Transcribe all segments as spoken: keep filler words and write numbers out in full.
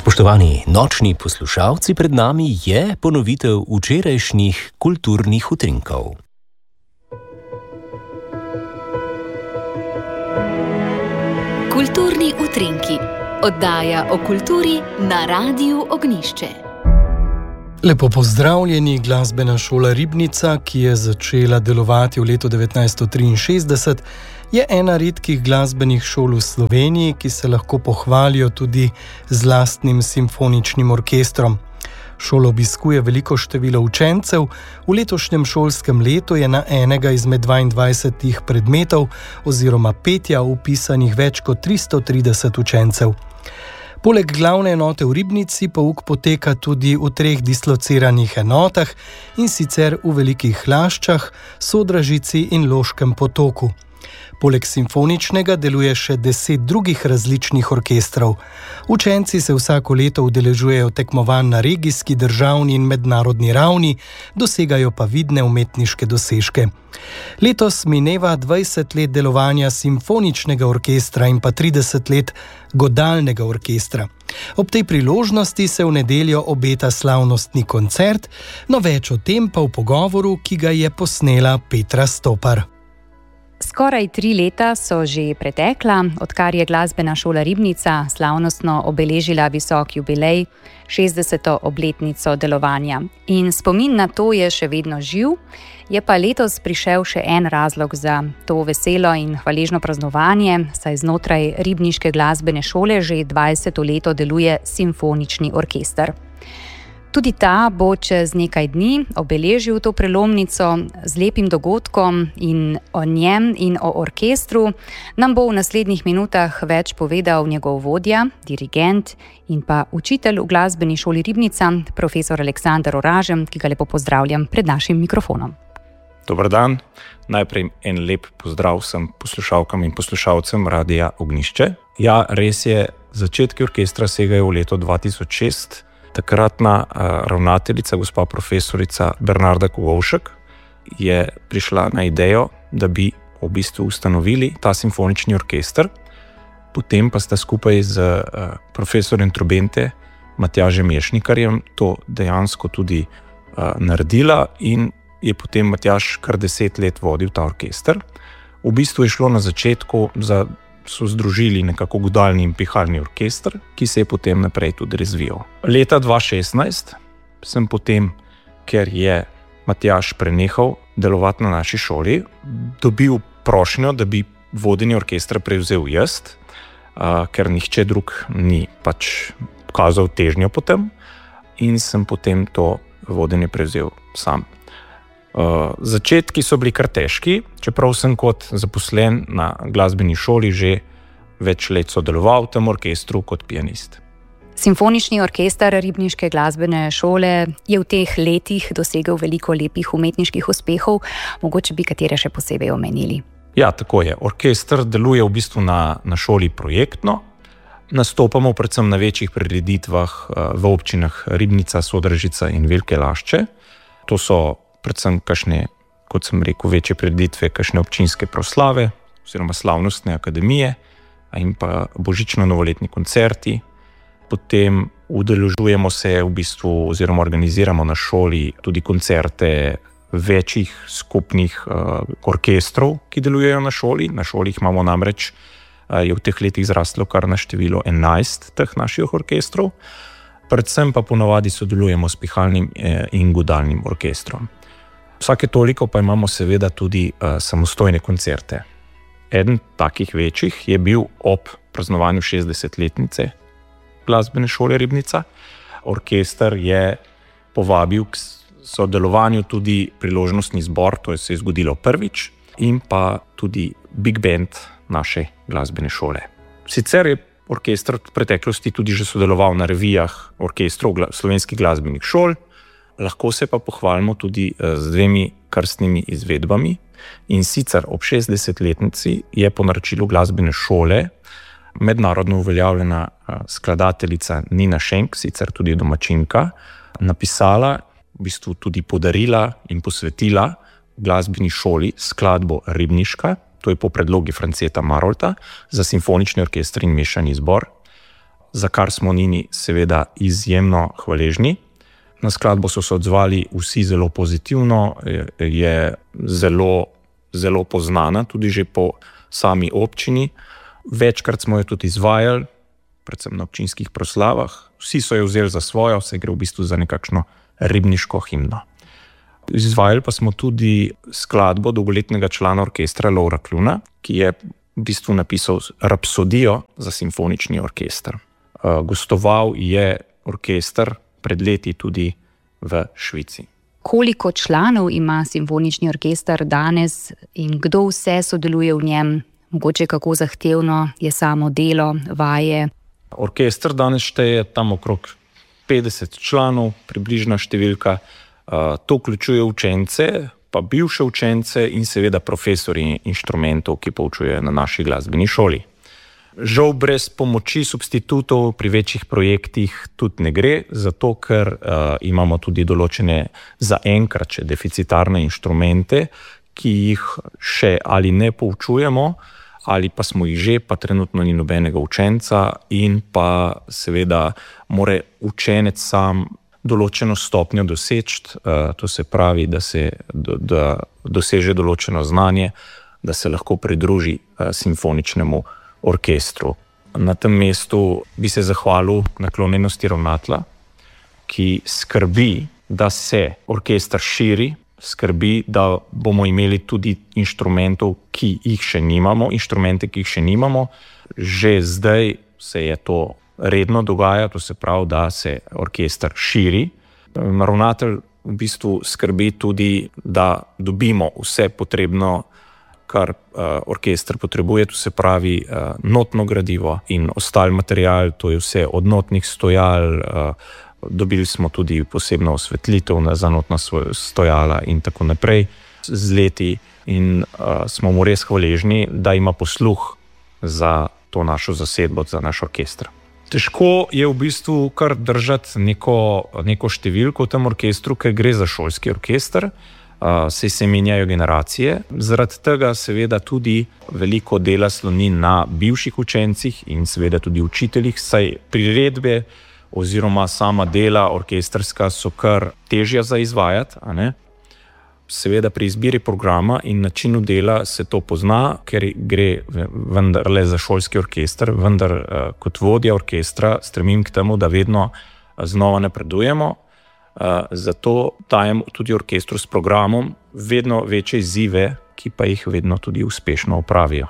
Spoštovani nočni poslušalci, pred nami je ponovitev včerajšnjih kulturnih utrinkov. Kulturni utrinki. Oddaja o kulturi na Radiu Ognjišče. Lepo pozdravljeni, glasbena šola Ribnica, ki je začela delovati v letu devetnajststo triinšestdeset, je ena redkih glasbenih šol v Sloveniji, ki se lahko pohvalijo tudi z lastnim simfoničnim orkestrom. Šolo obiskuje veliko število učencev, v letošnjem šolskem letu je na enega izmed dvaindvajsetih predmetov oziroma petja vpisanih več kot tristo trideset učencev. Poleg glavne enote v Ribnici pouk poteka tudi v treh dislociranih enotah, in sicer v Velikih Laščah, Sodražici in Loškem Potoku. Poleg simfoničnega deluje še deset drugih različnih orkestrov. Učenci se vsako leto udeležujejo tekmovanj na regijski, državni in mednarodni ravni, dosegajo pa vidne umetniške dosežke. Letos mineva dvajset let delovanja simfoničnega orkestra in pa trideset let godalnega orkestra. Ob tej priložnosti se v nedeljo obeta slavnostni koncert, no več o tem pa v pogovoru, ki ga je posnela Petra Stopar. Skoraj tri leta so že pretekla, odkar je glasbena šola Ribnica slavnostno obeležila visok jubilej, šestdeseto obletnico delovanja. In spomin na to je še vedno živ, je pa letos prišel še en razlog za to veselo in hvaležno praznovanje, saj znotraj ribniške glasbene šole že dvajseto leto deluje simfonični orkester. Tudi ta bo čez nekaj dni obeležil to prelomnico z lepim dogodkom, in o njem in o orkestru nam bo v naslednjih minutah več povedal njegov vodja, dirigent in pa učitelj v glasbeni šoli Ribnica, profesor Aleksander Oražem, ki ga lepo pozdravljam pred našim mikrofonom. Dober dan, najprej en lep pozdrav vsem poslušalkam in poslušalcem Radia Ognjišče. Ja, res je, začetki orkestra segajo v leto dva tisoč šest. Takratna ravnateljica, gospa profesorica Bernarda Kogovšek, je prišla na idejo, da bi v bistvu ustanovili ta simfonični orkester. Potem pa sta skupaj z profesorjem trobente Matjažem Ješnikarjem to dejansko tudi naredila in je potem Matjaž kar deset let vodil ta orkester. V bistvu je šlo na začetku za so združili nekako godalni in pihalni orkester, ki se je potem naprej tudi razvijal. Leta dva tisoč šestnajst sem potem, ker je Matjaž prenehal delovati na naši šoli, dobil prošnjo, da bi vodenje orkestra prevzel jaz, ker nihče drug ni pač kazal težnjo potem, in sem potem to vodenje prevzel sam. Uh, začetki so bili kar težki, čeprav sem kot zaposlen na glasbeni šoli že več let sodeloval v tem orkestru kot pianist. Simfonični orkester Ribniške glasbene šole je v teh letih dosegel veliko lepih umetniških uspehov, mogoče bi katere še posebej omenili. Ja, tako je. Orkester deluje v bistvu na, na šoli projektno. Nastopamo predvsem na večjih prireditvah uh, v občinah Ribnica, Sodražica in Velike Lašče. To so predvsem kakšne, kot sem rekel, večje prireditve, kakšne občinske proslave oziroma slavnostne akademije in pa božično-novoletni koncerti. Potem udeležujemo se v bistvu oziroma organiziramo na šoli tudi koncerte večjih skupnih uh, orkestrov, ki delujejo na šoli. Na šoli imamo namreč, uh, je v teh letih zrastlo kar na število enajst teh naših orkestrov. Predvsem pa ponovadi sodelujemo s pihalnim eh, in godalnim orkestrom. Vsake toliko pa imamo seveda tudi uh, samostojne koncerte. Eden takih večjih je bil ob praznovanju šestdesetletnice glasbene šole Ribnica. Orkester je povabil k sodelovanju tudi priložnostni zbor, to je se je zgodilo prvič, in pa tudi big band naše glasbene šole. Sicer je orkester v preteklosti tudi že sodeloval na revijah orkestrov gla- slovenskih glasbenih šol, lahko se pa pohvalimo tudi z dvemi krstnimi izvedbami, in sicer ob šestdesetletnici je po naročilu glasbene šole mednarodno uveljavljena skladateljica Nina Schenk, sicer tudi domačinka, napisala, v bistvu tudi podarila in posvetila glasbeni šoli skladbo Ribniška, to je po predlogi Franceta Marolta, za simfonični orkester in mešani zbor. za kar smo Nini seveda izjemno hvaležni. Na skladbo so se odzvali vsi zelo pozitivno, je zelo, zelo poznana, tudi že po sami občini. Večkrat smo jo tudi izvajali, predvsem na občinskih proslavah. Vsi so jo vzeli za svojo, se gre v bistvu za nekakšno ribniško himno. Izvajali pa smo tudi skladbo dolgoletnega člana orkestra Lovra Kluna, ki je v bistvu napisal rapsodijo za simfonični orkester. Gostoval je orkester pred leti tudi v Švici. Koliko članov ima simfonični orkester danes in kdo vse sodeluje v njem? Mogoče kako zahtevno je samo delo, vaje? Orkester danes šteje tam okrog petdeset članov, približna številka. To vključuje učence, pa bivše učence in seveda profesorji inštrumentov, ki poučujejo na naši glasbeni šoli. Žal brez pomoči substitutov pri večjih projektih tudi ne gre, zato ker uh, imamo tudi določene zaenkrat še deficitarne inštrumente, ki jih še ali ne poučujemo, ali pa smo jih že, pa trenutno ni nobenega učenca in pa seveda mora učenec sam določeno stopnjo doseči, uh, to se pravi, da se do, da doseže določeno znanje, da se lahko pridruži uh, simfoničnemu orkestru. Na tem mestu bi se zahvalil naklonjenosti ravnatelja, ki skrbi, da se orkester širi, skrbi, da bomo imeli tudi inštrumentov, ki jih še nimamo, inštrumente, ki jih še nimamo. Že zdaj se je to redno dogaja, to se pravi, da se orkester širi. Ravnatelj v bistvu skrbi tudi, da dobimo vse potrebno, kar uh, orkester potrebuje, to se pravi uh, notno gradivo in ostali material, to je vse od notnih stojal, uh, dobili smo tudi posebno osvetlitev za notna stojala in tako naprej z leti in uh, smo mu res hvaležni, da ima posluh za to našo zasedbo, za naš orkester. Težko je v bistvu kar držati neko, neko številko v tem orkestru, ker gre za šolski orkester, Uh, se se menjajo generacije. Zaradi tega seveda tudi veliko dela sloni na bivših učencih in seveda tudi učiteljih, saj priredbe oziroma sama dela orkestrska so kar težja za izvajati, a ne? Seveda pri izbiri programa in načinu dela se to pozna, ker gre vendarle za šolski orkester, vendar uh, kot vodja orkestra stremim k temu, da vedno znova napredujemo. Uh, zato dajem tudi orkestru s programom vedno večje izzive, ki pa jih vedno tudi uspešno opravijo.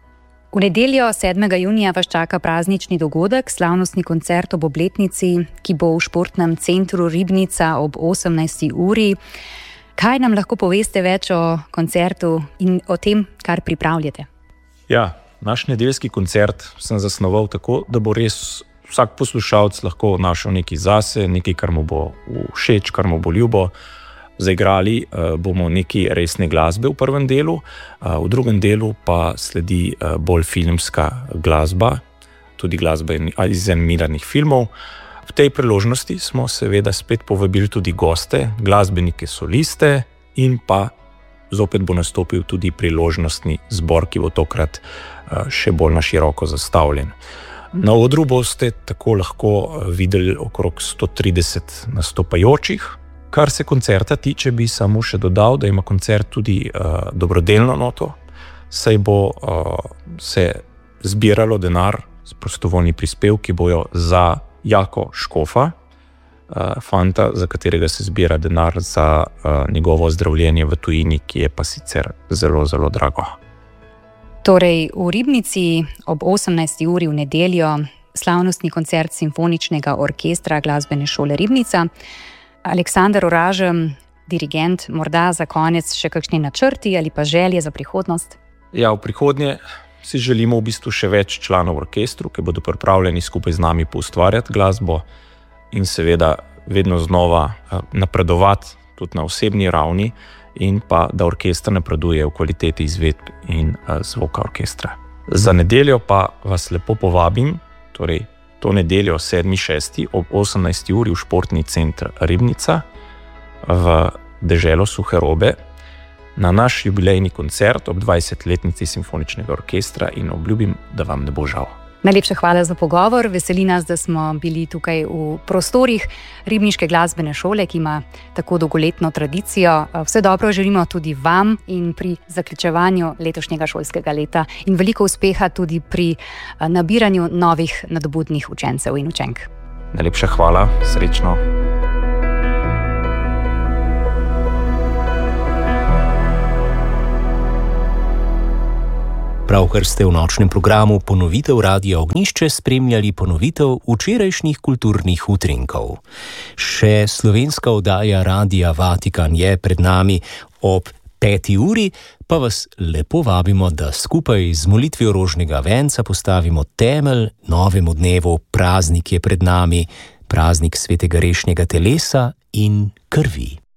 V nedeljo sedmega junija vas čaka praznični dogodek, slavnostni koncert ob obletnici, ki bo v športnem centru Ribnica ob osemnajsti uri. Kaj nam lahko poveste več o koncertu in o tem, kar pripravljate? Ja, naš nedeljski koncert sem zasnoval tako, da bo res vsak poslušalec lahko našel nekaj zase, nekaj, kar mu bo všeč, kar mu bo ljubo. Zaigrali uh, bomo nekaj resne glasbe v prvem delu, uh, v drugem delu pa sledi uh, bolj filmska glasba, tudi glasba iz animiranih filmov. V tej priložnosti smo seveda spet povabili tudi goste, glasbenike, soliste in pa zopet bo nastopil tudi priložnostni zbor, ki bo tokrat uh, še bolj na široko zastavljen. Na odru boste tako lahko videli okrog sto trideset nastopajočih. Kar se koncerta tiče, bi samo še dodal, da ima koncert tudi uh, dobrodelno noto, saj bo uh, se zbiralo denar, prostovoljni prispevki bojo za Jako Škofa, uh, fanta, za katerega se zbira denar za uh, njegovo zdravljenje v tujini, ki je pa sicer zelo, zelo drago. Torej, v Ribnici ob osemnajsti uri v nedeljo slavnostni koncert simfoničnega orkestra glasbene šole Ribnica. Aleksander Oražem, dirigent, morda za konec še kakšni načrti ali pa želje za prihodnost? Ja, v prihodnje si želimo v bistvu še več članov v orkestru, ki bodo pripravljeni skupaj z nami poustvarjati glasbo in seveda vedno znova napredovati tudi na osebni ravni, in pa da orkester napreduje v kvaliteti izvedb in uh, zvoka orkestra. Za nedeljo pa vas lepo povabim, torej to nedeljo sedmi šesti ob osemnajsti uri v športni center Ribnica v deželo Suhe Robe na naš jubilejni koncert ob dvajsetletnici simfoničnega orkestra in obljubim, da vam ne bo žal. Najlepša hvala za pogovor. Veseli nas, da smo bili tukaj v prostorih Ribniške glasbene šole, ki ima tako dolgoletno tradicijo. Vse dobro želimo tudi vam in pri zaključevanju letošnjega šolskega leta in veliko uspeha tudi pri nabiranju novih nadobudnih učencev in učenk. Najlepša hvala, srečno. Pravkar ste v nočnem programu Ponovitev Radia Ognjišče spremljali ponovitev včerajšnjih kulturnih utrinkov. Še slovenska oddaja Radia Vatikan je pred nami ob peti uri, pa vas lepo vabimo, da skupaj z molitvijo rožnega venca postavimo temelj novemu dnevu. Praznik je pred nami, praznik svetega rešnjega telesa in krvi.